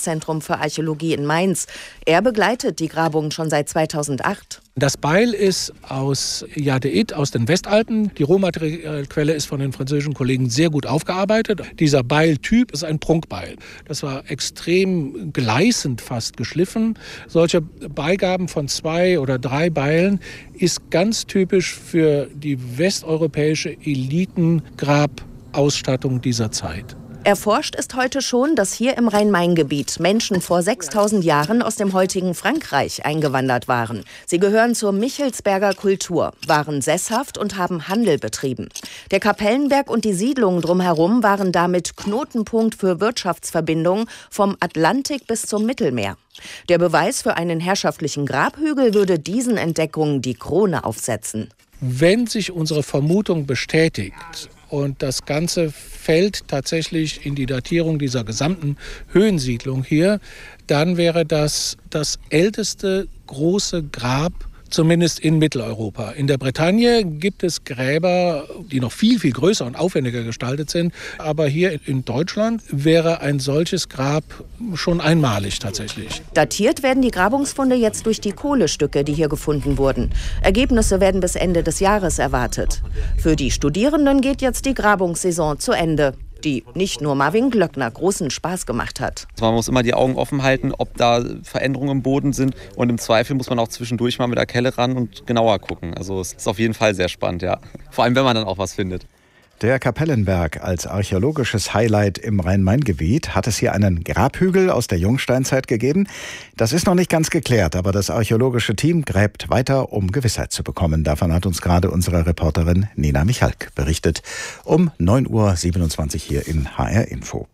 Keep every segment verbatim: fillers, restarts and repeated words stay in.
Landeszentrum für Archäologie in Mainz. Er begleitet die Grabung schon seit zweitausendacht. Das Beil ist aus Jadeit, aus den Westalpen. Die Rohmaterialquelle ist von den französischen Kollegen sehr gut aufgearbeitet. Dieser Beiltyp ist ein Prunkbeil. Das war extrem gleißend fast geschliffen. Solche Beigaben von zwei oder drei Beilen ist ganz typisch für die westeuropäische Elitengrabausstattung dieser Zeit. Erforscht ist heute schon, dass hier im Rhein-Main-Gebiet Menschen vor sechstausend Jahren aus dem heutigen Frankreich eingewandert waren. Sie gehören zur Michelsberger Kultur, waren sesshaft und haben Handel betrieben. Der Kapellenberg und die Siedlungen drumherum waren damit Knotenpunkt für Wirtschaftsverbindungen vom Atlantik bis zum Mittelmeer. Der Beweis für einen herrschaftlichen Grabhügel würde diesen Entdeckungen die Krone aufsetzen. Wenn sich unsere Vermutung bestätigt und das Ganze fällt tatsächlich in die Datierung dieser gesamten Höhensiedlung hier, dann wäre das das älteste große Grab, zumindest in Mitteleuropa. In der Bretagne gibt es Gräber, die noch viel, viel größer und aufwendiger gestaltet sind. Aber hier in Deutschland wäre ein solches Grab schon einmalig tatsächlich. Datiert werden die Grabungsfunde jetzt durch die Kohlestücke, die hier gefunden wurden. Ergebnisse werden bis Ende des Jahres erwartet. Für die Studierenden geht jetzt die Grabungssaison zu Ende, die nicht nur Marvin Glöckner großen Spaß gemacht hat. Man muss immer die Augen offen halten, ob da Veränderungen im Boden sind. Und im Zweifel muss man auch zwischendurch mal mit der Kelle ran und genauer gucken. Also es ist auf jeden Fall sehr spannend, ja. Vor allem, wenn man dann auch was findet. Der Kapellenberg als archäologisches Highlight im Rhein-Main-Gebiet. Hat es hier einen Grabhügel aus der Jungsteinzeit gegeben? Das ist noch nicht ganz geklärt, aber das archäologische Team gräbt weiter, um Gewissheit zu bekommen. Davon hat uns gerade unsere Reporterin Nina Michalk berichtet. Um neun Uhr siebenundzwanzig hier in H R Info.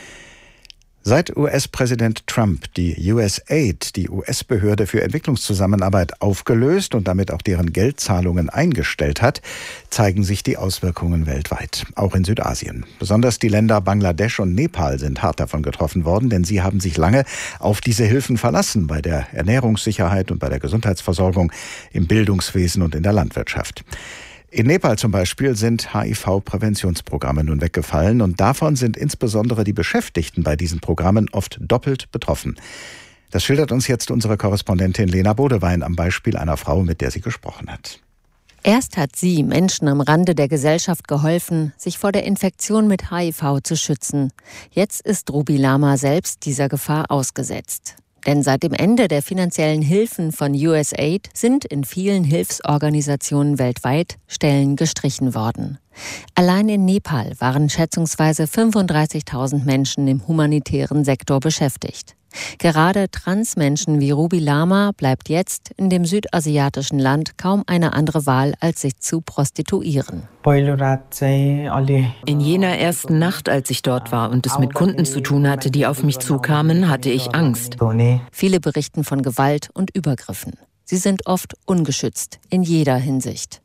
Seit U S-Präsident Trump die U S A I D, die U S-Behörde für Entwicklungszusammenarbeit, aufgelöst und damit auch deren Geldzahlungen eingestellt hat, zeigen sich die Auswirkungen weltweit, auch in Südasien. Besonders die Länder Bangladesch und Nepal sind hart davon getroffen worden, denn sie haben sich lange auf diese Hilfen verlassen, bei der Ernährungssicherheit und bei der Gesundheitsversorgung, im Bildungswesen und in der Landwirtschaft. In Nepal zum Beispiel sind H I V-Präventionsprogramme nun weggefallen und davon sind insbesondere die Beschäftigten bei diesen Programmen oft doppelt betroffen. Das schildert uns jetzt unsere Korrespondentin Lena Bodewein am Beispiel einer Frau, mit der sie gesprochen hat. Erst hat sie Menschen am Rande der Gesellschaft geholfen, sich vor der Infektion mit H I V zu schützen. Jetzt ist Ruby Lama selbst dieser Gefahr ausgesetzt. Denn seit dem Ende der finanziellen Hilfen von U S A I D sind in vielen Hilfsorganisationen weltweit Stellen gestrichen worden. Allein in Nepal waren schätzungsweise fünfunddreißigtausend Menschen im humanitären Sektor beschäftigt. Gerade Transmenschen wie Ruby Lama bleibt jetzt in dem südasiatischen Land kaum eine andere Wahl, als sich zu prostituieren. In jener ersten Nacht, als ich dort war und es mit Kunden zu tun hatte, die auf mich zukamen, hatte ich Angst. Viele berichten von Gewalt und Übergriffen. Sie sind oft ungeschützt, in jeder Hinsicht.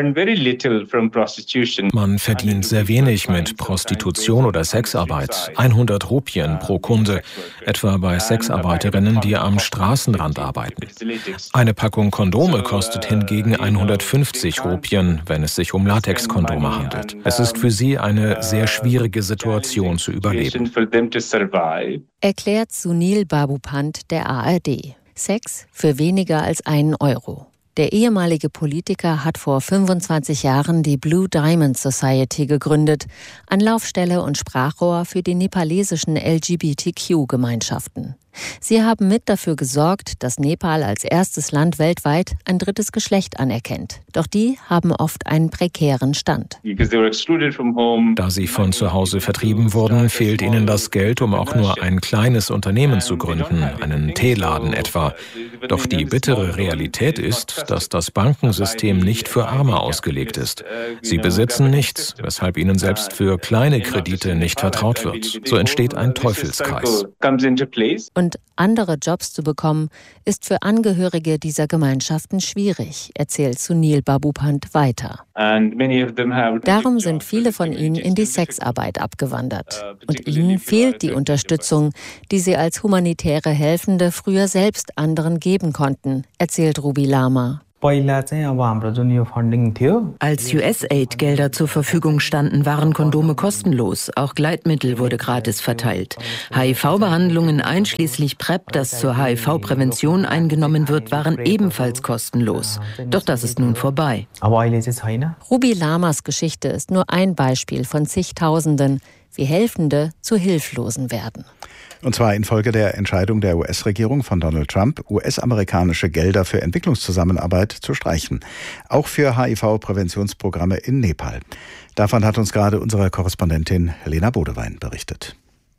Man verdient sehr wenig mit Prostitution oder Sexarbeit. hundert Rupien pro Kunde, etwa bei Sexarbeiterinnen, die am Straßenrand arbeiten. Eine Packung Kondome kostet hingegen hundertfünfzig Rupien, wenn es sich um Latexkondome handelt. Es ist für sie eine sehr schwierige Situation zu überleben. Erklärt Sunil Babupant der A R D. Sex für weniger als einen Euro. Der ehemalige Politiker hat vor fünfundzwanzig Jahren die Blue Diamond Society gegründet, Anlaufstelle und Sprachrohr für die nepalesischen L G B T Q-Gemeinschaften. Sie haben mit dafür gesorgt, dass Nepal als erstes Land weltweit ein drittes Geschlecht anerkennt. Doch die haben oft einen prekären Stand. Da sie von zu Hause vertrieben wurden, fehlt ihnen das Geld, um auch nur ein kleines Unternehmen zu gründen, einen Teeladen etwa. Doch die bittere Realität ist, dass das Bankensystem nicht für Arme ausgelegt ist. Sie besitzen nichts, weshalb ihnen selbst für kleine Kredite nicht vertraut wird. So entsteht ein Teufelskreis. Und andere Jobs zu bekommen, ist für Angehörige dieser Gemeinschaften schwierig, erzählt Sunil Babupant weiter. Darum sind viele von ihnen in die Sexarbeit abgewandert. Und ihnen fehlt die Unterstützung, die sie als humanitäre Helfende früher selbst anderen geben konnten, erzählt Ruby Lama. Als U S-Aid-Gelder zur Verfügung standen, waren Kondome kostenlos. Auch Gleitmittel wurde gratis verteilt. H I V-Behandlungen einschließlich PrEP, das zur H I V-Prävention eingenommen wird, waren ebenfalls kostenlos. Doch das ist nun vorbei. Ruby Lamas Geschichte ist nur ein Beispiel von zigtausenden, wie Helfende zu Hilflosen werden. Und zwar infolge der Entscheidung der U S-Regierung von Donald Trump, U S-amerikanische Gelder für Entwicklungszusammenarbeit zu streichen. Auch für H I V-Präventionsprogramme in Nepal. Davon hat uns gerade unsere Korrespondentin Lena Bodewein berichtet.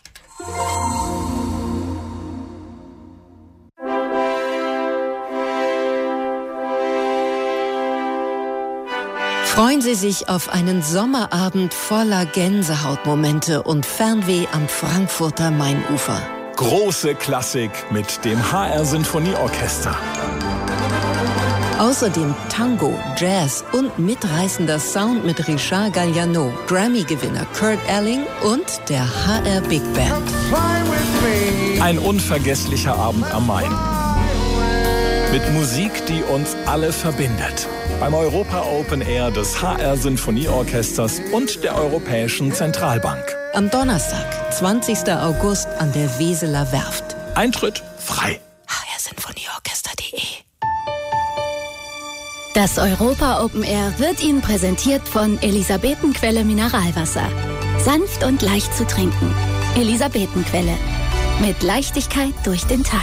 Freuen Sie sich auf einen Sommerabend voller Gänsehautmomente und Fernweh am Frankfurter Mainufer. Große Klassik mit dem H R-Sinfonieorchester. Außerdem Tango, Jazz und mitreißender Sound mit Richard Galliano, Grammy-Gewinner Kurt Elling und der H R Big Band. Ein unvergesslicher Abend am Main. Mit Musik, die uns alle verbindet. Beim Europa Open Air des H R-Sinfonieorchesters und der Europäischen Zentralbank. Am Donnerstag, zwanzigster August an der Weseler Werft. Eintritt frei. H R Sinfonieorchester punkt de. Das Europa Open Air wird Ihnen präsentiert von Elisabetenquelle Mineralwasser. Sanft und leicht zu trinken. Elisabetenquelle. Mit Leichtigkeit durch den Tag.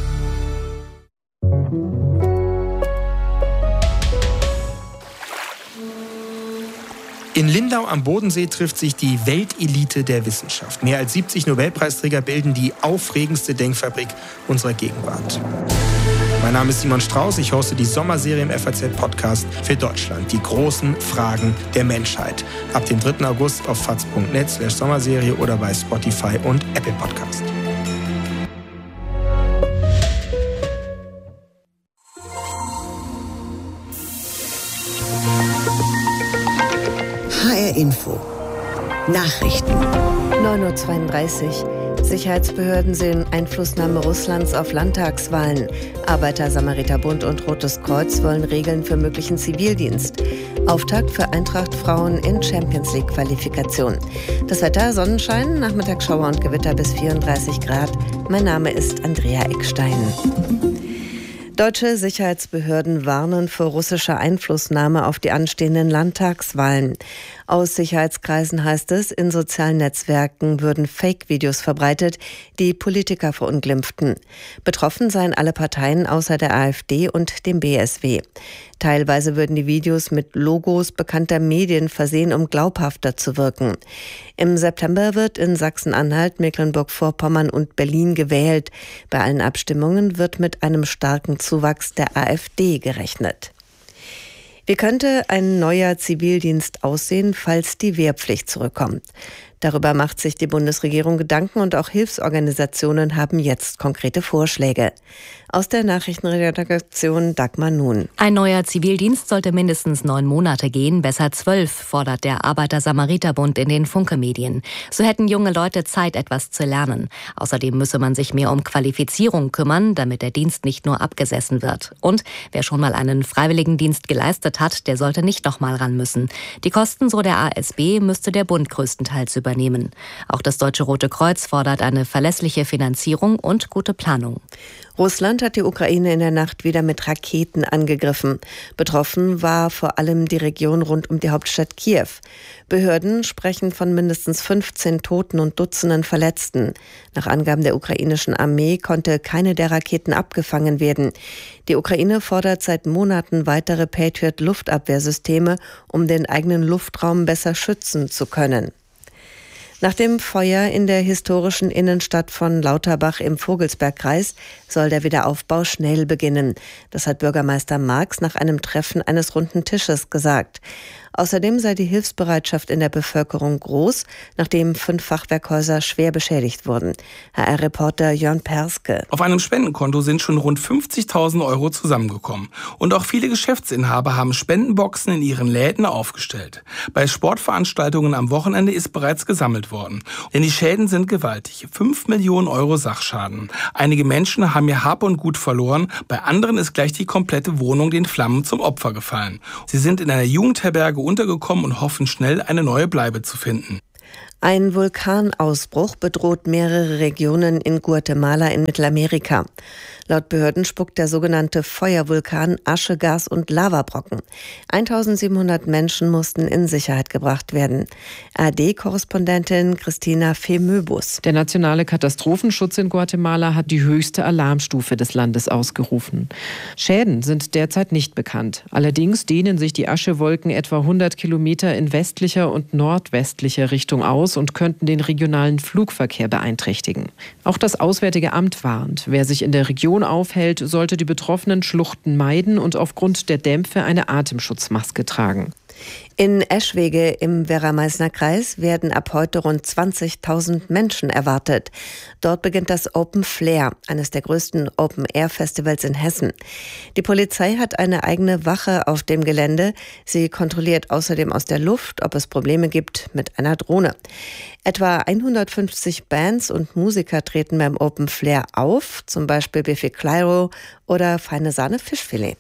In Lindau am Bodensee trifft sich die Weltelite der Wissenschaft. Mehr als siebzig Nobelpreisträger bilden die aufregendste Denkfabrik unserer Gegenwart. Mein Name ist Simon Strauß, ich hoste die Sommerserie im F A Z-Podcast für Deutschland. Die großen Fragen der Menschheit. Ab dem dritten August auf faz punkt net slash Sommerserie oder bei Spotify und Apple Podcast. H R Info. Nachrichten. neun Uhr zweiunddreißig. Sicherheitsbehörden sehen Einflussnahme Russlands auf Landtagswahlen. Arbeiter-Samariter-Bund und Rotes Kreuz wollen Regeln für möglichen Zivildienst. Auftakt für Eintracht Frauen in Champions-League-Qualifikation. Das Wetter: Sonnenschein, Nachmittagsschauer und Gewitter bis vierunddreißig Grad. Mein Name ist Andrea Eckstein. Deutsche Sicherheitsbehörden warnen vor russischer Einflussnahme auf die anstehenden Landtagswahlen. Aus Sicherheitskreisen heißt es, in sozialen Netzwerken würden Fake-Videos verbreitet, die Politiker verunglimpften. Betroffen seien alle Parteien außer der AfD und dem B S W. Teilweise würden die Videos mit Logos bekannter Medien versehen, um glaubhafter zu wirken. Im September wird in Sachsen-Anhalt, Mecklenburg-Vorpommern und Berlin gewählt. Bei allen Abstimmungen wird mit einem starken Zuwachs der AfD gerechnet. Wie könnte ein neuer Zivildienst aussehen, falls die Wehrpflicht zurückkommt? Darüber macht sich die Bundesregierung Gedanken und auch Hilfsorganisationen haben jetzt konkrete Vorschläge. Aus der Nachrichtenredaktion Dagmar Nun. Ein neuer Zivildienst sollte mindestens neun Monate gehen, besser zwölf, fordert der Arbeiter-Samariter-Bund in den Funke-Medien. So hätten junge Leute Zeit, etwas zu lernen. Außerdem müsse man sich mehr um Qualifizierung kümmern, damit der Dienst nicht nur abgesessen wird. Und wer schon mal einen Freiwilligendienst geleistet hat, der sollte nicht nochmal ran müssen. Die Kosten, so der A S B, müsste der Bund größtenteils übernehmen. Auch das Deutsche Rote Kreuz fordert eine verlässliche Finanzierung und gute Planung. Russland hat die Ukraine in der Nacht wieder mit Raketen angegriffen. Betroffen war vor allem die Region rund um die Hauptstadt Kiew. Behörden sprechen von mindestens fünfzehn Toten und Dutzenden Verletzten. Nach Angaben der ukrainischen Armee konnte keine der Raketen abgefangen werden. Die Ukraine fordert seit Monaten weitere Patriot-Luftabwehrsysteme, um den eigenen Luftraum besser schützen zu können. Nach dem Feuer in der historischen Innenstadt von Lauterbach im Vogelsbergkreis soll der Wiederaufbau schnell beginnen. Das hat Bürgermeister Marx nach einem Treffen eines runden Tisches gesagt. Außerdem sei die Hilfsbereitschaft in der Bevölkerung groß, nachdem fünf Fachwerkhäuser schwer beschädigt wurden. H R-Reporter Jörn Perske. Auf einem Spendenkonto sind schon rund fünfzigtausend Euro zusammengekommen. Und auch viele Geschäftsinhaber haben Spendenboxen in ihren Läden aufgestellt. Bei Sportveranstaltungen am Wochenende ist bereits gesammelt worden. Denn die Schäden sind gewaltig. Fünf Millionen Euro Sachschaden. Einige Menschen haben ihr Hab und Gut verloren. Bei anderen ist gleich die komplette Wohnung den Flammen zum Opfer gefallen. Sie sind in einer Jugendherberge untergekommen und hoffen schnell eine neue Bleibe zu finden. Ein Vulkanausbruch bedroht mehrere Regionen in Guatemala in Mittelamerika. Laut Behörden spuckt der sogenannte Feuervulkan Asche, Gas und Lavabrocken. eintausendsiebenhundert Menschen mussten in Sicherheit gebracht werden. A D-Korrespondentin Christina Femöbus. Der nationale Katastrophenschutz in Guatemala hat die höchste Alarmstufe des Landes ausgerufen. Schäden sind derzeit nicht bekannt. Allerdings dehnen sich die Aschewolken etwa hundert Kilometer in westlicher und nordwestlicher Richtung aus und könnten den regionalen Flugverkehr beeinträchtigen. Auch das Auswärtige Amt warnt, wer sich in der Region aufhält, sollte die betroffenen Schluchten meiden und aufgrund der Dämpfe eine Atemschutzmaske tragen. In Eschwege im Werra-Meißner-Kreis werden ab heute rund zwanzigtausend Menschen erwartet. Dort beginnt das Open Flair, eines der größten Open-Air-Festivals in Hessen. Die Polizei hat eine eigene Wache auf dem Gelände. Sie kontrolliert außerdem aus der Luft, ob es Probleme gibt mit einer Drohne. Etwa hundertfünfzig Bands und Musiker treten beim Open Flair auf, zum Beispiel Biffy Clyro oder Feine Sahne Fischfilet.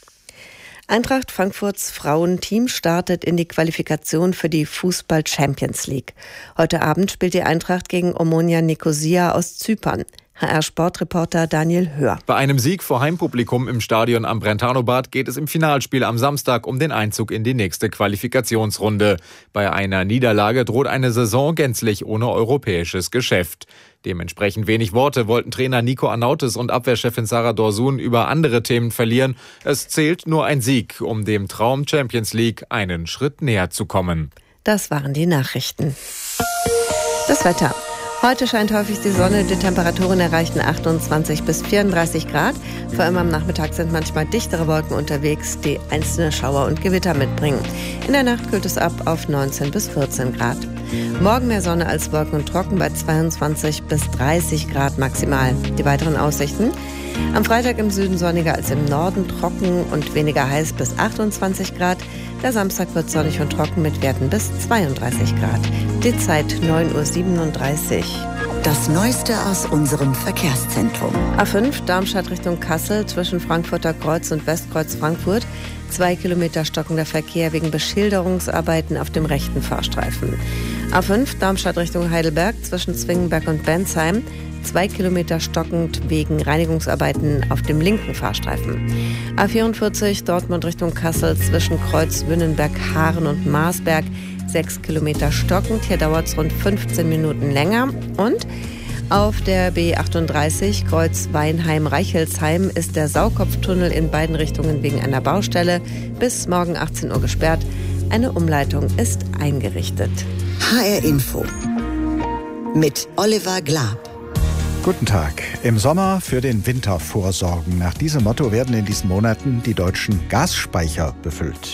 Eintracht Frankfurts Frauenteam startet in die Qualifikation für die Fußball-Champions League. Heute Abend spielt die Eintracht gegen Omonia Nikosia aus Zypern. H R-Sportreporter Daniel Höhr. Bei einem Sieg vor Heimpublikum im Stadion am Brentano-Bad geht es im Finalspiel am Samstag um den Einzug in die nächste Qualifikationsrunde. Bei einer Niederlage droht eine Saison gänzlich ohne europäisches Geschäft. Dementsprechend wenig Worte wollten Trainer Nico Arnautis und Abwehrchefin Sarah Dorsun über andere Themen verlieren. Es zählt nur ein Sieg, um dem Traum Champions League einen Schritt näher zu kommen. Das waren die Nachrichten. Das Wetter. Heute scheint häufig die Sonne, die Temperaturen erreichen achtundzwanzig bis vierunddreißig Grad. Vor allem am Nachmittag sind manchmal dichtere Wolken unterwegs, die einzelne Schauer und Gewitter mitbringen. In der Nacht kühlt es ab auf neunzehn bis vierzehn Grad. Morgen mehr Sonne als Wolken und trocken bei zweiundzwanzig bis dreißig Grad maximal. Die weiteren Aussichten: am Freitag im Süden sonniger als im Norden, trocken und weniger heiß bis achtundzwanzig Grad. Der Samstag wird sonnig und trocken mit Werten bis zweiunddreißig Grad. Die Zeit neun Uhr siebenunddreißig. Das Neueste aus unserem Verkehrszentrum. A fünf Darmstadt Richtung Kassel zwischen Frankfurter Kreuz und Westkreuz Frankfurt. Zwei Kilometer stockender Verkehr wegen Beschilderungsarbeiten auf dem rechten Fahrstreifen. A fünf Darmstadt Richtung Heidelberg zwischen Zwingenberg und Bensheim. Zwei Kilometer stockend wegen Reinigungsarbeiten auf dem linken Fahrstreifen. A vierundvierzig Dortmund Richtung Kassel zwischen Kreuz Wünnenberg, Haaren und Marsberg. Sechs Kilometer stockend. Hier dauert es rund fünfzehn Minuten länger. Und auf der B achtunddreißig Kreuz Weinheim-Reichelsheim ist der Saukopftunnel in beiden Richtungen wegen einer Baustelle bis morgen achtzehn Uhr gesperrt. Eine Umleitung ist eingerichtet. H R Info mit Oliver Glab. Guten Tag. Im Sommer für den Winter vorsorgen. Nach diesem Motto werden in diesen Monaten die deutschen Gasspeicher befüllt.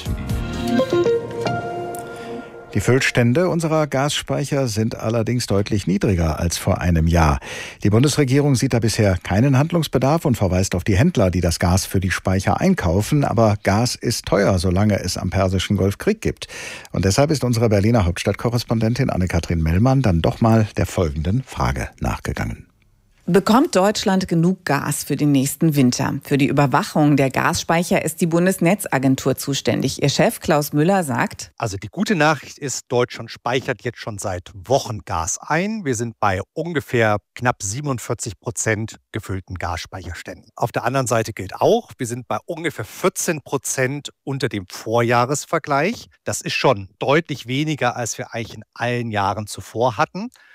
Die Füllstände unserer Gasspeicher sind allerdings deutlich niedriger als vor einem Jahr. Die Bundesregierung sieht da bisher keinen Handlungsbedarf und verweist auf die Händler, die das Gas für die Speicher einkaufen. Aber Gas ist teuer, solange es am Persischen Golf Krieg gibt. Und deshalb ist unsere Berliner Hauptstadtkorrespondentin Anne-Kathrin Mellmann dann doch mal der folgenden Frage nachgegangen. Bekommt Deutschland genug Gas für den nächsten Winter? Für die Überwachung der Gasspeicher ist die Bundesnetzagentur zuständig. Ihr Chef Klaus Müller sagt: Also die gute Nachricht ist, Deutschland speichert jetzt schon seit Wochen Gas ein. Wir sind bei ungefähr knapp siebenundvierzig Prozent gefüllten Gasspeicherständen. Auf der anderen Seite gilt auch, wir sind bei ungefähr vierzehn Prozent unter dem Vorjahresvergleich. Das ist schon deutlich weniger, als wir eigentlich in allen Jahren zuvor hatten.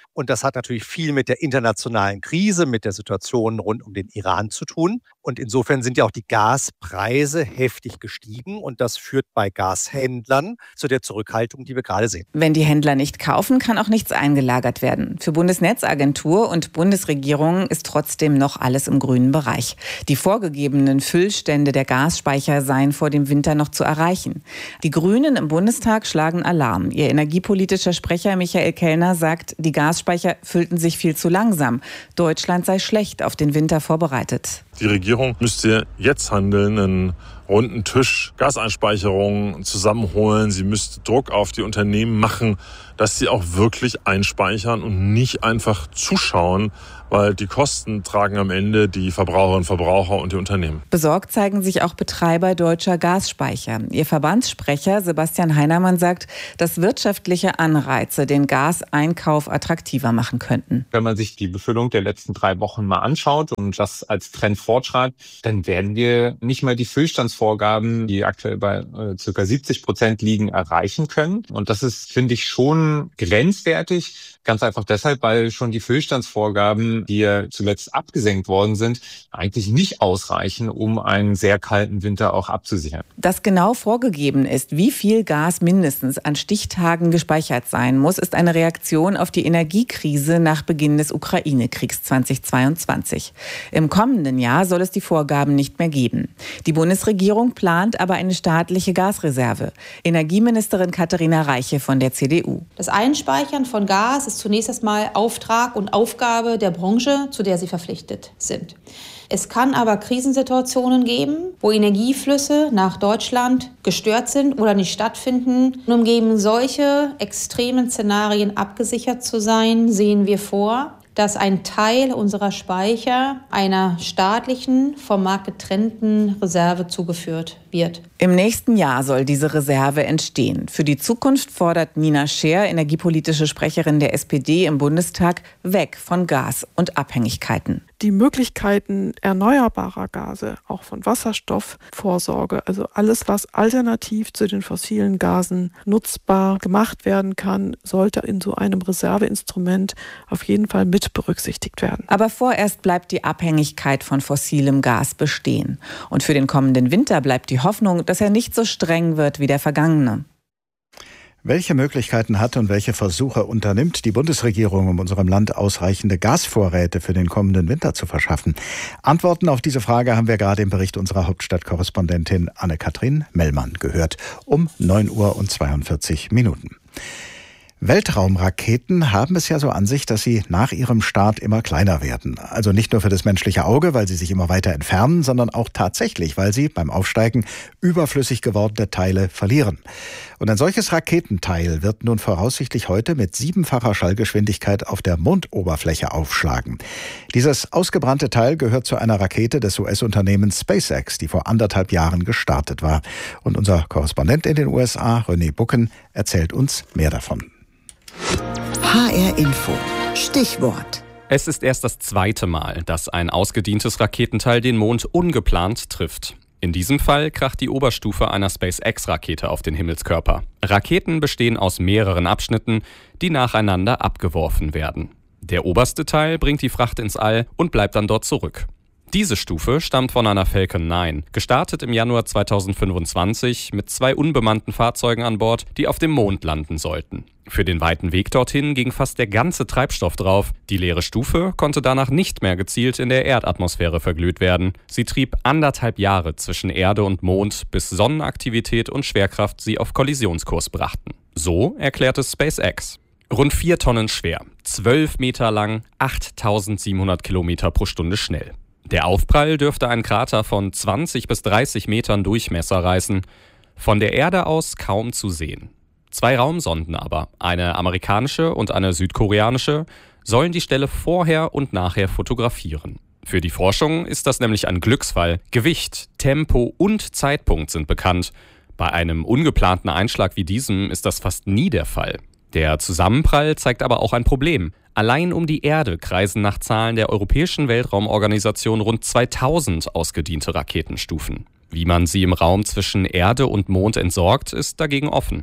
Und das hat natürlich viel mit der internationalen Krise, mit der Situation rund um den Iran zu tun. Und insofern sind ja auch die Gaspreise heftig gestiegen. Und das führt bei Gashändlern zu der Zurückhaltung, die wir gerade sehen. Wenn die Händler nicht kaufen, kann auch nichts eingelagert werden. Für Bundesnetzagentur und Bundesregierung ist trotzdem noch alles im grünen Bereich. Die vorgegebenen Füllstände der Gasspeicher seien vor dem Winter noch zu erreichen. Die Grünen im Bundestag schlagen Alarm. Ihr energiepolitischer Sprecher Michael Kellner sagt, die Gasspeicher füllten sich viel zu langsam. Deutschland sei schlecht auf den Winter vorbereitet. Die Regierung müsste jetzt handeln, einen runden Tisch Gaseinspeicherungen zusammenholen. Sie müsste Druck auf die Unternehmen machen, dass sie auch wirklich einspeichern und nicht einfach zuschauen, weil die Kosten tragen am Ende die Verbraucherinnen und Verbraucher und die Unternehmen. Besorgt zeigen sich auch Betreiber deutscher Gasspeicher. Ihr Verbandssprecher Sebastian Heinermann sagt, dass wirtschaftliche Anreize den Gaseinkauf attraktiver machen könnten. Wenn man sich die Befüllung der letzten drei Wochen mal anschaut und das als Trend fortschreibt, dann werden wir nicht mal die Füllstandsvorgaben, die aktuell bei äh, ca. siebzig Prozent liegen, erreichen können. Und das ist, finde ich, schon grenzwertig. Ganz einfach deshalb, weil schon die Füllstandsvorgaben, die ja zuletzt abgesenkt worden sind, eigentlich nicht ausreichen, um einen sehr kalten Winter auch abzusichern. Dass genau vorgegeben ist, wie viel Gas mindestens an Stichtagen gespeichert sein muss, ist eine Reaktion auf die Energiekrise nach Beginn des Ukraine-Kriegs zweitausendzweiundzwanzig. Im kommenden Jahr soll es die Vorgaben nicht mehr geben. Die Bundesregierung plant aber eine staatliche Gasreserve. Energieministerin Katharina Reiche von der C D U. Das Einspeichern von Gas ist zunächst erstmal Auftrag und Aufgabe der Branche, zu der sie verpflichtet sind. Es kann aber Krisensituationen geben, wo Energieflüsse nach Deutschland gestört sind oder nicht stattfinden. Und um gegen solche extremen Szenarien abgesichert zu sein, sehen wir vor, dass ein Teil unserer Speicher einer staatlichen, vom Markt getrennten Reserve zugeführt wird. Im nächsten Jahr soll diese Reserve entstehen. Für die Zukunft fordert Nina Scheer, energiepolitische Sprecherin der S P D im Bundestag, weg von Gas und Abhängigkeiten. Die Möglichkeiten erneuerbarer Gase, auch von Wasserstoffvorsorge, also alles, was alternativ zu den fossilen Gasen nutzbar gemacht werden kann, sollte in so einem Reserveinstrument auf jeden Fall mit berücksichtigt werden. Aber vorerst bleibt die Abhängigkeit von fossilem Gas bestehen. Und für den kommenden Winter bleibt die Hoffnung, dass er nicht so streng wird wie der vergangene. Welche Möglichkeiten hat und welche Versuche unternimmt die Bundesregierung, um unserem Land ausreichende Gasvorräte für den kommenden Winter zu verschaffen? Antworten auf diese Frage haben wir gerade im Bericht unserer Hauptstadtkorrespondentin Anne-Kathrin Mellmann gehört. Um neun Uhr und zweiundvierzig Minuten. Weltraumraketen haben es ja so an sich, dass sie nach ihrem Start immer kleiner werden. Also nicht nur für das menschliche Auge, weil sie sich immer weiter entfernen, sondern auch tatsächlich, weil sie beim Aufsteigen überflüssig gewordene Teile verlieren. Und ein solches Raketenteil wird nun voraussichtlich heute mit siebenfacher Schallgeschwindigkeit auf der Mondoberfläche aufschlagen. Dieses ausgebrannte Teil gehört zu einer Rakete des U S-Unternehmens SpaceX, die vor anderthalb Jahren gestartet war. Und unser Korrespondent in den U S A, René Bucken, erzählt uns mehr davon. H R Info. Stichwort. Es ist erst das zweite Mal, dass ein ausgedientes Raketenteil den Mond ungeplant trifft. In diesem Fall kracht die Oberstufe einer SpaceX-Rakete auf den Himmelskörper. Raketen bestehen aus mehreren Abschnitten, die nacheinander abgeworfen werden. Der oberste Teil bringt die Fracht ins All und bleibt dann dort zurück. Diese Stufe stammt von einer Falcon neun, gestartet im Januar zweitausendfünfundzwanzig mit zwei unbemannten Fahrzeugen an Bord, die auf dem Mond landen sollten. Für den weiten Weg dorthin ging fast der ganze Treibstoff drauf. Die leere Stufe konnte danach nicht mehr gezielt in der Erdatmosphäre verglüht werden. Sie trieb anderthalb Jahre zwischen Erde und Mond, bis Sonnenaktivität und Schwerkraft sie auf Kollisionskurs brachten. So erklärte SpaceX. Rund vier Tonnen schwer, zwölf Meter lang, achttausendsiebenhundert Kilometer pro Stunde schnell. Der Aufprall dürfte einen Krater von zwanzig bis dreißig Metern Durchmesser reißen. Von der Erde aus kaum zu sehen. Zwei Raumsonden aber, eine amerikanische und eine südkoreanische, sollen die Stelle vorher und nachher fotografieren. Für die Forschung ist das nämlich ein Glücksfall. Gewicht, Tempo und Zeitpunkt sind bekannt. Bei einem ungeplanten Einschlag wie diesem ist das fast nie der Fall. Der Zusammenprall zeigt aber auch ein Problem. Allein um die Erde kreisen nach Zahlen der Europäischen Weltraumorganisation rund zweitausend ausgediente Raketenstufen. Wie man sie im Raum zwischen Erde und Mond entsorgt, ist dagegen offen.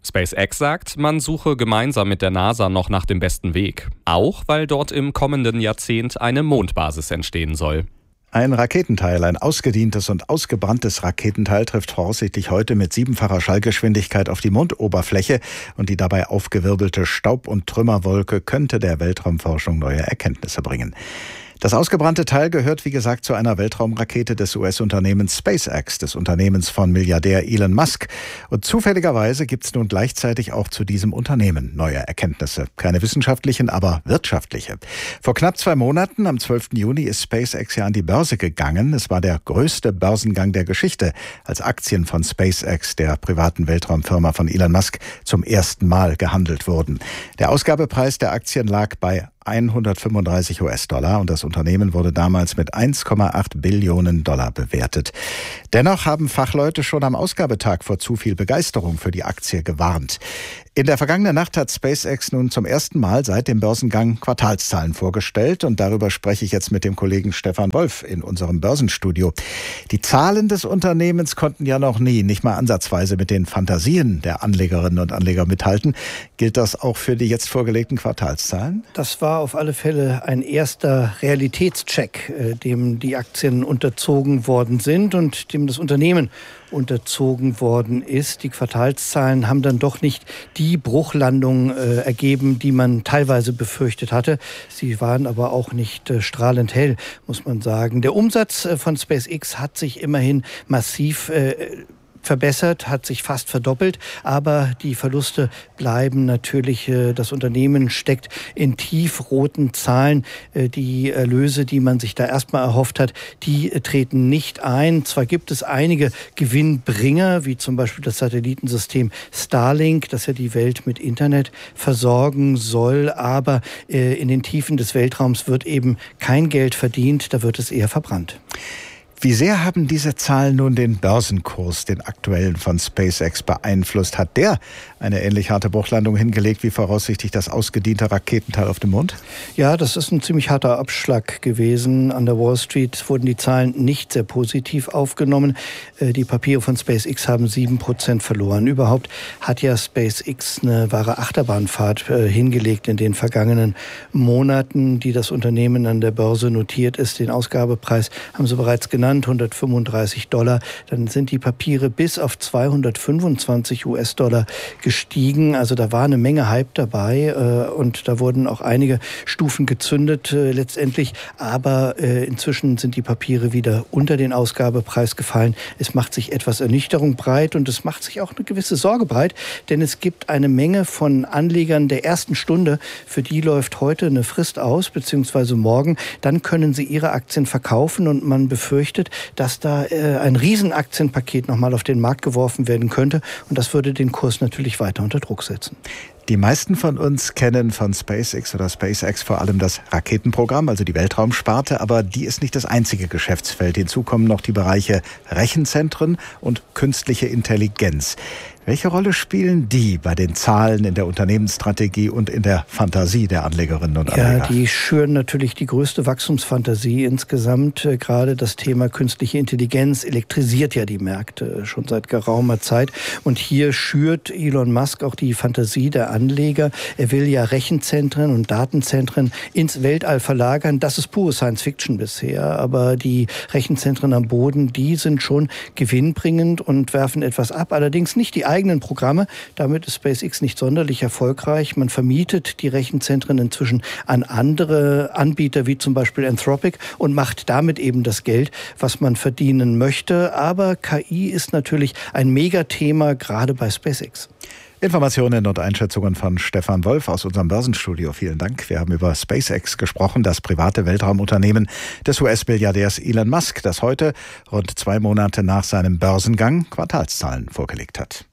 SpaceX sagt, man suche gemeinsam mit der NASA noch nach dem besten Weg. Auch weil dort im kommenden Jahrzehnt eine Mondbasis entstehen soll. Ein Raketenteil, ein ausgedientes und ausgebranntes Raketenteil trifft voraussichtlich heute mit siebenfacher Schallgeschwindigkeit auf die Mondoberfläche und die dabei aufgewirbelte Staub- und Trümmerwolke könnte der Weltraumforschung neue Erkenntnisse bringen. Das ausgebrannte Teil gehört, wie gesagt, zu einer Weltraumrakete des U S-Unternehmens SpaceX, des Unternehmens von Milliardär Elon Musk. Und zufälligerweise gibt es nun gleichzeitig auch zu diesem Unternehmen neue Erkenntnisse. Keine wissenschaftlichen, aber wirtschaftliche. Vor knapp zwei Monaten, am zwölften Juni, ist SpaceX ja an die Börse gegangen. Es war der größte Börsengang der Geschichte, als Aktien von SpaceX, der privaten Weltraumfirma von Elon Musk, zum ersten Mal gehandelt wurden. Der Ausgabepreis der Aktien lag bei hundertfünfunddreißig US-Dollar und das Unternehmen wurde damals mit eins Komma acht Billionen Dollar bewertet. Dennoch haben Fachleute schon am Ausgabetag vor zu viel Begeisterung für die Aktie gewarnt. In der vergangenen Nacht hat SpaceX nun zum ersten Mal seit dem Börsengang Quartalszahlen vorgestellt und darüber spreche ich jetzt mit dem Kollegen Stefan Wolf in unserem Börsenstudio. Die Zahlen des Unternehmens konnten ja noch nie, nicht mal ansatzweise mit den Fantasien der Anlegerinnen und Anleger mithalten. Gilt das auch für die jetzt vorgelegten Quartalszahlen? Das war auf alle Fälle ein erster Realitätscheck, dem die Aktien unterzogen worden sind und dem das Unternehmen unterzogen worden ist. Die Quartalszahlen haben dann doch nicht die Bruchlandung äh, ergeben, die man teilweise befürchtet hatte. Sie waren aber auch nicht äh, strahlend hell, muss man sagen. Der Umsatz äh, von SpaceX hat sich immerhin massiv äh, verbessert, hat sich fast verdoppelt, aber die Verluste bleiben natürlich, das Unternehmen steckt in tiefroten Zahlen. Die Erlöse, die man sich da erstmal erhofft hat, die treten nicht ein. Zwar gibt es einige Gewinnbringer, wie zum Beispiel das Satellitensystem Starlink, das ja die Welt mit Internet versorgen soll, aber in den Tiefen des Weltraums wird eben kein Geld verdient, da wird es eher verbrannt. Wie sehr haben diese Zahlen nun den Börsenkurs, den aktuellen von SpaceX, beeinflusst? Hat der eine ähnlich harte Bruchlandung hingelegt wie voraussichtlich das ausgediente Raketenteil auf dem Mond? Ja, das ist ein ziemlich harter Abschlag gewesen. An der Wall Street wurden die Zahlen nicht sehr positiv aufgenommen. Die Papiere von SpaceX haben sieben Prozent verloren. Überhaupt hat ja SpaceX eine wahre Achterbahnfahrt hingelegt in den vergangenen Monaten, die das Unternehmen an der Börse notiert ist. Den Ausgabepreis haben Sie bereits genannt. hundertfünfunddreißig Dollar, dann sind die Papiere bis auf zweihundertfünfundzwanzig US-Dollar gestiegen. Also da war eine Menge Hype dabei äh, und da wurden auch einige Stufen gezündet äh, letztendlich. Aber äh, inzwischen sind die Papiere wieder unter den Ausgabepreis gefallen. Es macht sich etwas Ernüchterung breit und es macht sich auch eine gewisse Sorge breit, denn es gibt eine Menge von Anlegern der ersten Stunde, für die läuft heute eine Frist aus, beziehungsweise morgen. Dann können sie ihre Aktien verkaufen und man befürchtet, dass da äh, ein Riesenaktienpaket nochmal auf den Markt geworfen werden könnte. Und das würde den Kurs natürlich weiter unter Druck setzen. Die meisten von uns kennen von SpaceX oder SpaceX vor allem das Raketenprogramm, also die Weltraumsparte. Aber die ist nicht das einzige Geschäftsfeld. Hinzu kommen noch die Bereiche Rechenzentren und künstliche Intelligenz. Welche Rolle spielen die bei den Zahlen in der Unternehmensstrategie und in der Fantasie der Anlegerinnen und Anleger? Ja, die schüren natürlich die größte Wachstumsfantasie insgesamt. Gerade das Thema künstliche Intelligenz elektrisiert ja die Märkte schon seit geraumer Zeit. Und hier schürt Elon Musk auch die Fantasie der Anleger. Er will ja Rechenzentren und Datenzentren ins Weltall verlagern. Das ist pure Science-Fiction bisher. Aber die Rechenzentren am Boden, die sind schon gewinnbringend und werfen etwas ab. Allerdings nicht die eigenen Programme. Damit ist SpaceX nicht sonderlich erfolgreich. Man vermietet die Rechenzentren inzwischen an andere Anbieter, wie zum Beispiel Anthropic, und macht damit eben das Geld, was man verdienen möchte. Aber K I ist natürlich ein Megathema, gerade bei SpaceX. Informationen und Einschätzungen von Stefan Wolf aus unserem Börsenstudio. Vielen Dank. Wir haben über SpaceX gesprochen, das private Weltraumunternehmen des U S-Milliardärs Elon Musk, das heute, rund zwei Monate nach seinem Börsengang, Quartalszahlen vorgelegt hat.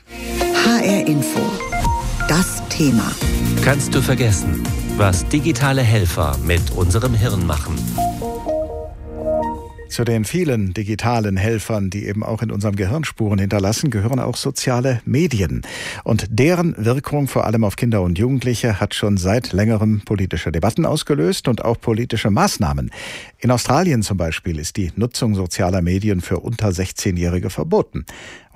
H R Info. Das Thema. Kannst du vergessen, was digitale Helfer mit unserem Hirn machen? Zu den vielen digitalen Helfern, die eben auch in unserem Gehirn Spuren hinterlassen, gehören auch soziale Medien. Und deren Wirkung vor allem auf Kinder und Jugendliche hat schon seit längerem politische Debatten ausgelöst und auch politische Maßnahmen. In Australien zum Beispiel ist die Nutzung sozialer Medien für unter sechzehnjährige verboten.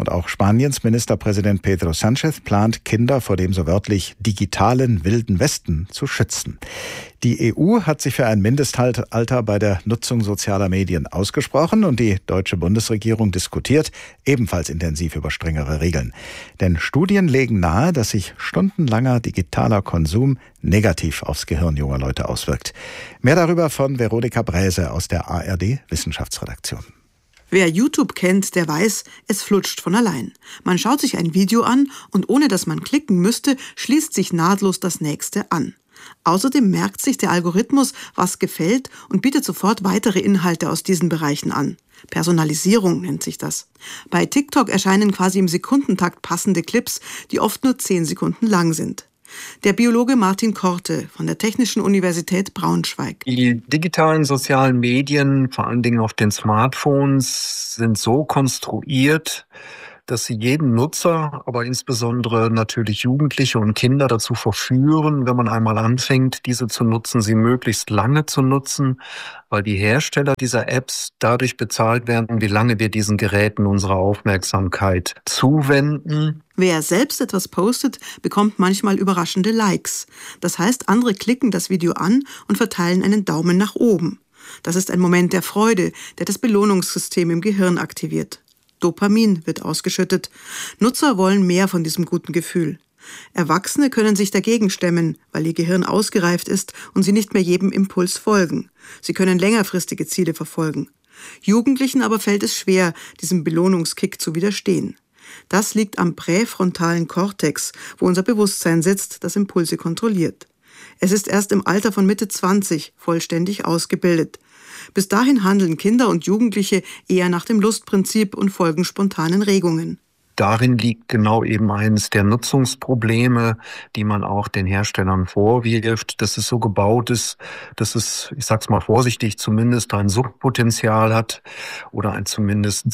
Und auch Spaniens Ministerpräsident Pedro Sánchez plant, Kinder vor dem so wörtlich digitalen Wilden Westen zu schützen. Die E U hat sich für ein Mindestalter bei der Nutzung sozialer Medien ausgesprochen und die deutsche Bundesregierung diskutiert ebenfalls intensiv über strengere Regeln. Denn Studien legen nahe, dass sich stundenlanger digitaler Konsum negativ aufs Gehirn junger Leute auswirkt. Mehr darüber von Veronika Bräse aus der A R D-Wissenschaftsredaktion. Wer YouTube kennt, der weiß, es flutscht von allein. Man schaut sich ein Video an und ohne dass man klicken müsste, schließt sich nahtlos das nächste an. Außerdem merkt sich der Algorithmus, was gefällt und bietet sofort weitere Inhalte aus diesen Bereichen an. Personalisierung nennt sich das. Bei TikTok erscheinen quasi im Sekundentakt passende Clips, die oft nur zehn Sekunden lang sind. Der Biologe Martin Korte von der Technischen Universität Braunschweig. Die digitalen sozialen Medien, vor allen Dingen auf den Smartphones, sind so konstruiert, dass sie jeden Nutzer, aber insbesondere natürlich Jugendliche und Kinder dazu verführen, wenn man einmal anfängt, diese zu nutzen, sie möglichst lange zu nutzen, weil die Hersteller dieser Apps dadurch bezahlt werden, wie lange wir diesen Geräten unsere Aufmerksamkeit zuwenden. Wer selbst etwas postet, bekommt manchmal überraschende Likes. Das heißt, andere klicken das Video an und verteilen einen Daumen nach oben. Das ist ein Moment der Freude, der das Belohnungssystem im Gehirn aktiviert. Dopamin wird ausgeschüttet. Nutzer wollen mehr von diesem guten Gefühl. Erwachsene können sich dagegen stemmen, weil ihr Gehirn ausgereift ist und sie nicht mehr jedem Impuls folgen. Sie können längerfristige Ziele verfolgen. Jugendlichen aber fällt es schwer, diesem Belohnungskick zu widerstehen. Das liegt am präfrontalen Kortex, wo unser Bewusstsein sitzt, das Impulse kontrolliert. Es ist erst im Alter von Mitte zwanzig vollständig ausgebildet. Bis dahin handeln Kinder und Jugendliche eher nach dem Lustprinzip und folgen spontanen Regungen. Darin liegt genau eben eines der Nutzungsprobleme, die man auch den Herstellern vorwirft, dass es so gebaut ist, dass es, ich sag's mal vorsichtig, zumindest ein Suchtpotenzial hat oder ein zumindest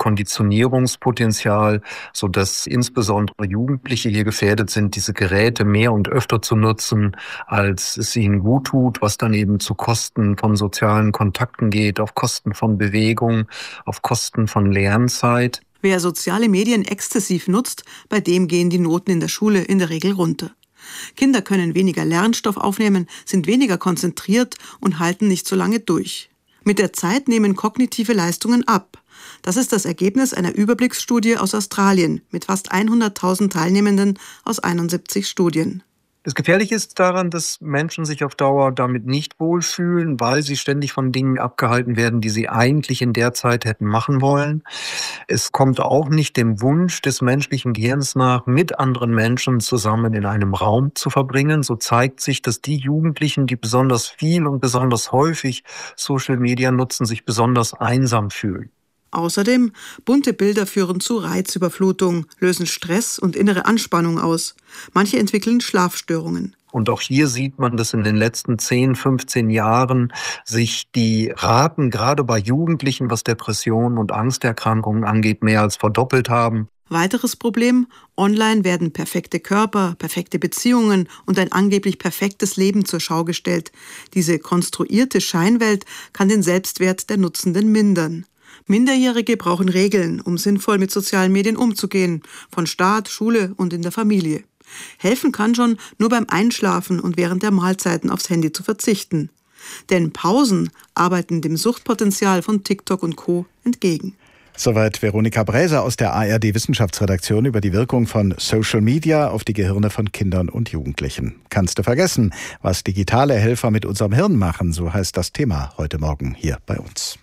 Selbstkonditionierungspotenzial, sodass insbesondere Jugendliche hier gefährdet sind, diese Geräte mehr und öfter zu nutzen, als es ihnen gut tut, was dann eben zu Kosten von sozialen Kontakten geht, auf Kosten von Bewegung, auf Kosten von Lernzeit. Wer soziale Medien exzessiv nutzt, bei dem gehen die Noten in der Schule in der Regel runter. Kinder können weniger Lernstoff aufnehmen, sind weniger konzentriert und halten nicht so lange durch. Mit der Zeit nehmen kognitive Leistungen ab. Das ist das Ergebnis einer Überblicksstudie aus Australien mit fast hunderttausend Teilnehmenden aus einundsiebzig Studien. Das Gefährliche ist daran, dass Menschen sich auf Dauer damit nicht wohlfühlen, weil sie ständig von Dingen abgehalten werden, die sie eigentlich in der Zeit hätten machen wollen. Es kommt auch nicht dem Wunsch des menschlichen Gehirns nach, mit anderen Menschen zusammen in einem Raum zu verbringen. So zeigt sich, dass die Jugendlichen, die besonders viel und besonders häufig Social Media nutzen, sich besonders einsam fühlen. Außerdem, bunte Bilder führen zu Reizüberflutung, lösen Stress und innere Anspannung aus. Manche entwickeln Schlafstörungen. Und auch hier sieht man, dass in den letzten zehn, fünfzehn Jahren sich die Raten gerade bei Jugendlichen, was Depressionen und Angsterkrankungen angeht, mehr als verdoppelt haben. Weiteres Problem: Online werden perfekte Körper, perfekte Beziehungen und ein angeblich perfektes Leben zur Schau gestellt. Diese konstruierte Scheinwelt kann den Selbstwert der Nutzenden mindern. Minderjährige brauchen Regeln, um sinnvoll mit sozialen Medien umzugehen, von Staat, Schule und in der Familie. Helfen kann schon, nur beim Einschlafen und während der Mahlzeiten aufs Handy zu verzichten. Denn Pausen arbeiten dem Suchtpotenzial von TikTok und Co. entgegen. Soweit Veronika Bräse aus der A R D-Wissenschaftsredaktion über die Wirkung von Social Media auf die Gehirne von Kindern und Jugendlichen. Kannst du vergessen, was digitale Helfer mit unserem Hirn machen, so heißt das Thema heute Morgen hier bei uns.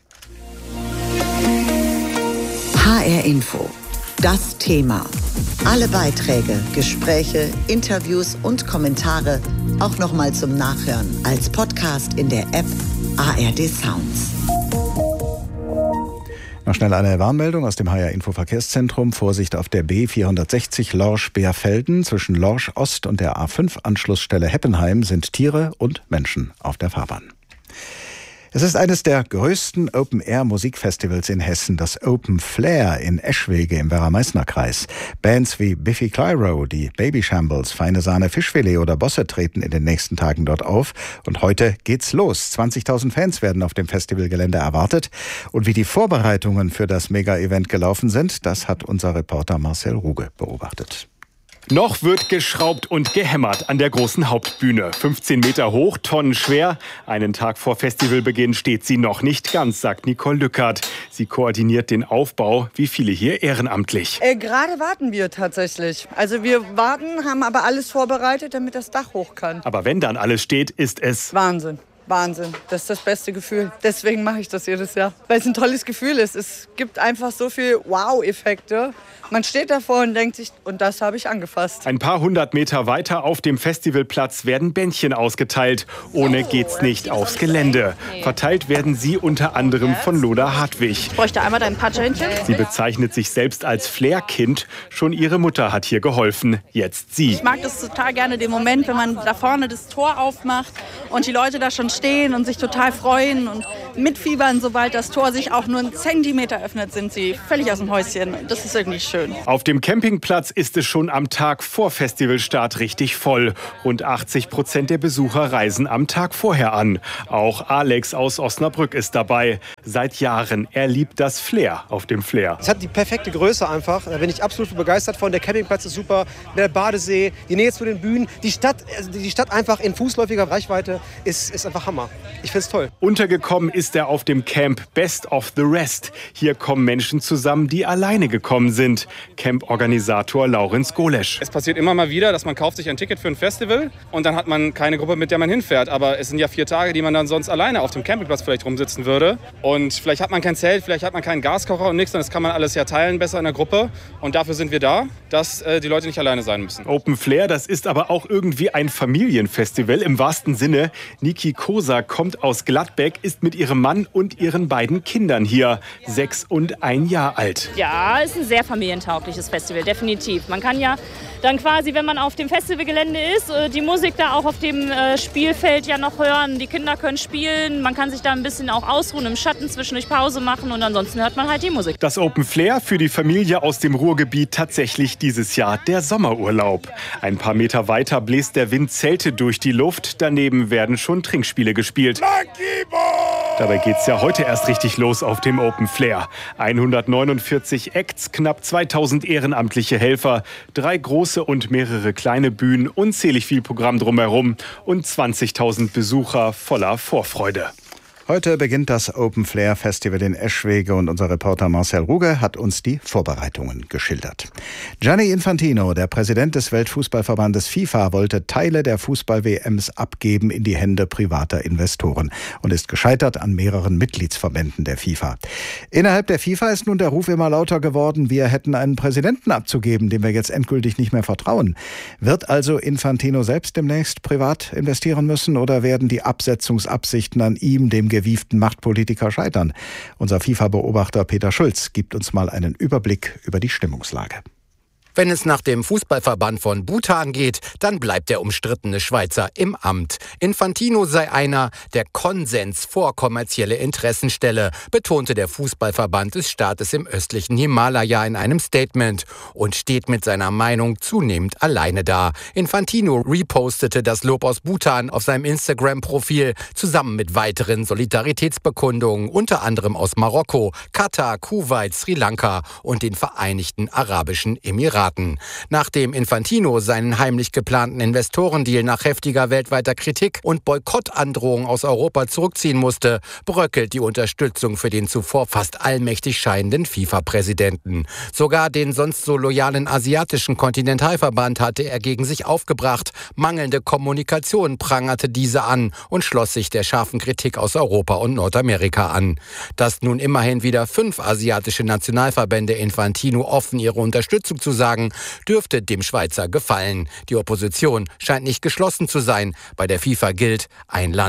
H R Info. Das Thema. Alle Beiträge, Gespräche, Interviews und Kommentare auch nochmal zum Nachhören als Podcast in der App A R D Sounds. Noch schnell eine Warnmeldung aus dem H R-Info Verkehrszentrum. Vorsicht auf der B vierhundertsechzig Lorsch-Beerfelden. Zwischen Lorsch Ost und der A fünf Anschlussstelle Heppenheim sind Tiere und Menschen auf der Fahrbahn. Es ist eines der größten Open-Air-Musikfestivals in Hessen, das Open Flair in Eschwege im Werra-Meißner-Kreis. Bands wie Biffy Clyro, die Baby Shambles, Feine Sahne Fischfilet oder Bosse treten in den nächsten Tagen dort auf. Und heute geht's los. zwanzigtausend Fans werden auf dem Festivalgelände erwartet. Und wie die Vorbereitungen für das Mega-Event gelaufen sind, das hat unser Reporter Marcel Ruge beobachtet. Noch wird geschraubt und gehämmert an der großen Hauptbühne. fünfzehn Meter hoch, Tonnen schwer. Einen Tag vor Festivalbeginn steht sie noch nicht ganz, sagt Nicole Lückert. Sie koordiniert den Aufbau, wie viele hier ehrenamtlich. Äh, gerade warten wir tatsächlich. Also wir warten, haben aber alles vorbereitet, damit das Dach hoch kann. Aber wenn dann alles steht, ist es Wahnsinn. Wahnsinn, das ist das beste Gefühl. Deswegen mache ich das jedes Jahr, weil es ein tolles Gefühl ist. Es gibt einfach so viel Wow-Effekte. Man steht davor und denkt sich, und das habe ich angefasst. Ein paar hundert Meter weiter auf dem Festivalplatz werden Bändchen ausgeteilt. Ohne geht's nicht aufs Gelände. Verteilt werden sie unter anderem von Lola Hartwig. Ich bräuchte einmal dein Patschhändchen. Sie bezeichnet sich selbst als Flair-Kind. Schon ihre Mutter hat hier geholfen. Jetzt sie. Ich mag das total gerne, den Moment, wenn man da vorne das Tor aufmacht und die Leute da schon stehen und sich total freuen und mitfiebern. Sobald das Tor sich auch nur einen Zentimeter öffnet, sind sie völlig aus dem Häuschen. Das ist irgendwie schön. Auf dem Campingplatz ist es schon am Tag vor Festivalstart richtig voll. Rund achtzig Prozent der Besucher reisen am Tag vorher an. Auch Alex aus Osnabrück ist dabei. Seit Jahren. Er liebt das Flair auf dem Flair. Es hat die perfekte Größe einfach. Da bin ich absolut begeistert von. Der Campingplatz ist super. Der Badesee, die Nähe zu den Bühnen. Die Stadt, also die Stadt einfach in fußläufiger Reichweite ist, ist einfach Hammer. Ich finde es toll. Untergekommen ist er auf dem Camp Best of the Rest. Hier kommen Menschen zusammen, die alleine gekommen sind. Camp-Organisator Laurenz Golesch. Es passiert immer mal wieder, dass man kauft sich ein Ticket für ein Festival und dann hat man keine Gruppe, mit der man hinfährt. Aber es sind ja vier Tage, die man dann sonst alleine auf dem Campingplatz vielleicht rumsitzen würde. Und vielleicht hat man kein Zelt, vielleicht hat man keinen Gaskocher und nichts. Und das kann man alles ja teilen, besser in der Gruppe. Und dafür sind wir da, dass äh, die Leute nicht alleine sein müssen. Open Flair, das ist aber auch irgendwie ein Familienfestival im wahrsten Sinne. Niki Kosa kommt aus Gladbeck, ist mit ihrem Mann und ihren beiden Kindern hier. Sechs und ein Jahr alt. Ja, ist ein sehr familientaugliches Festival, definitiv. Man kann ja dann quasi, wenn man auf dem Festivalgelände ist, die Musik da auch auf dem Spielfeld ja noch hören. Die Kinder können spielen, man kann sich da ein bisschen auch ausruhen, im Schatten zwischendurch Pause machen und ansonsten hört man halt die Musik. Das Open Flair für die Familie aus dem Ruhrgebiet tatsächlich dieses Jahr der Sommerurlaub. Ein paar Meter weiter bläst der Wind Zelte durch die Luft, daneben werden schon Trinkspiele gespielt. Dabei geht's ja heute erst richtig los auf dem Open Flair. hundertneunundvierzig Acts, knapp zweitausend ehrenamtliche Helfer, drei große und mehrere kleine Bühnen, unzählig viel Programm drumherum und zwanzigtausend Besucher voller Vorfreude. Heute beginnt das Open Flair Festival in Eschwege und unser Reporter Marcel Ruge hat uns die Vorbereitungen geschildert. Gianni Infantino, der Präsident des Weltfußballverbandes FIFA, wollte Teile der Fußball-W Ms abgeben in die Hände privater Investoren und ist gescheitert an mehreren Mitgliedsverbänden der FIFA. Innerhalb der FIFA ist nun der Ruf immer lauter geworden, wir hätten einen Präsidenten abzugeben, dem wir jetzt endgültig nicht mehr vertrauen. Wird also Infantino selbst demnächst privat investieren müssen oder werden die Absetzungsabsichten an ihm, dem gewieften Machtpolitiker, scheitern? Unser FIFA-Beobachter Peter Schulz gibt uns mal einen Überblick über die Stimmungslage. Wenn es nach dem Fußballverband von Bhutan geht, dann bleibt der umstrittene Schweizer im Amt. Infantino sei einer, der Konsens vor kommerzielle Interessen stelle, betonte der Fußballverband des Staates im östlichen Himalaya in einem Statement und steht mit seiner Meinung zunehmend alleine da. Infantino repostete das Lob aus Bhutan auf seinem Instagram-Profil zusammen mit weiteren Solidaritätsbekundungen, unter anderem aus Marokko, Katar, Kuwait, Sri Lanka und den Vereinigten Arabischen Emiraten. Nachdem Infantino seinen heimlich geplanten Investorendeal nach heftiger weltweiter Kritik und Boykottandrohungen aus Europa zurückziehen musste, bröckelt die Unterstützung für den zuvor fast allmächtig scheinenden FIFA-Präsidenten. Sogar den sonst so loyalen asiatischen Kontinentalverband hatte er gegen sich aufgebracht. Mangelnde Kommunikation prangerte diese an und schloss sich der scharfen Kritik aus Europa und Nordamerika an. Dass nun immerhin wieder fünf asiatische Nationalverbände Infantino offen ihre Unterstützung zu sagen, dürfte dem Schweizer gefallen. Die Opposition scheint nicht geschlossen zu sein. Bei der FIFA gilt ein Land,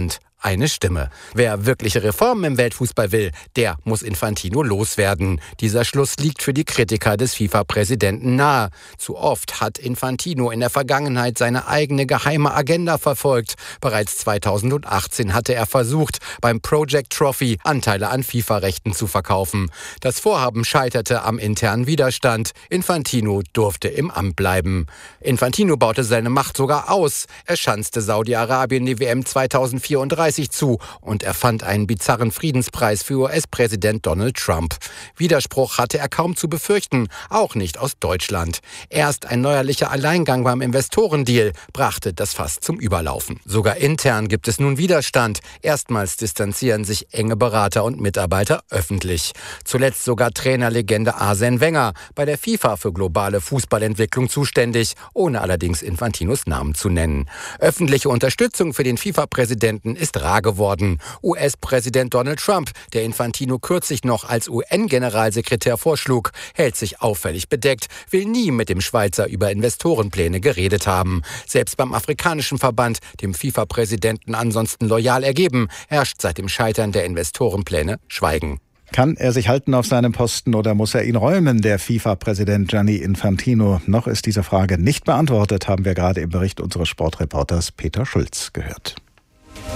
eine Stimme. Wer wirkliche Reformen im Weltfußball will, der muss Infantino loswerden. Dieser Schluss liegt für die Kritiker des FIFA-Präsidenten nahe. Zu oft hat Infantino in der Vergangenheit seine eigene geheime Agenda verfolgt. Bereits zweitausendachtzehn hatte er versucht, beim Project Trophy Anteile an FIFA-Rechten zu verkaufen. Das Vorhaben scheiterte am internen Widerstand. Infantino durfte im Amt bleiben. Infantino baute seine Macht sogar aus. Er schanzte Saudi-Arabien die W M zweitausendvierunddreißig zu und erfand einen bizarren Friedenspreis für U S-Präsident Donald Trump. Widerspruch hatte er kaum zu befürchten, auch nicht aus Deutschland. Erst ein neuerlicher Alleingang beim Investorendeal brachte das Fass zum Überlaufen. Sogar intern gibt es nun Widerstand. Erstmals distanzieren sich enge Berater und Mitarbeiter öffentlich. Zuletzt sogar Trainerlegende Arsène Wenger, bei der FIFA für globale Fußballentwicklung zuständig, ohne allerdings Infantinos Namen zu nennen. Öffentliche Unterstützung für den FIFA-Präsidenten ist rar geworden. U S-Präsident Donald Trump, der Infantino kürzlich noch als U N-Generalsekretär vorschlug, hält sich auffällig bedeckt, will nie mit dem Schweizer über Investorenpläne geredet haben. Selbst beim afrikanischen Verband, dem FIFA-Präsidenten ansonsten loyal ergeben, herrscht seit dem Scheitern der Investorenpläne Schweigen. Kann er sich halten auf seinem Posten oder muss er ihn räumen, der FIFA-Präsident Gianni Infantino? Noch ist diese Frage nicht beantwortet, haben wir gerade im Bericht unseres Sportreporters Peter Schulz gehört.